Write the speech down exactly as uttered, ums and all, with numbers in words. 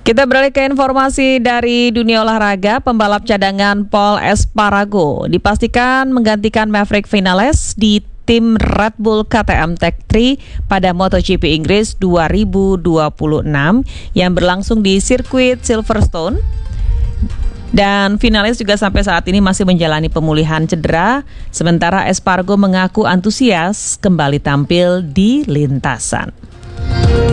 Kita beralih ke informasi dari dunia olahraga. Pembalap cadangan Pol Espargaro dipastikan menggantikan Maverick Vinales di tim Red Bull K T M Tech tiga pada MotoGP Inggris dua ribu dua puluh enam yang berlangsung di sirkuit Silverstone. Dan Vinales juga sampai saat ini masih menjalani pemulihan cedera, sementara Espargaro mengaku antusias kembali tampil di lintasan.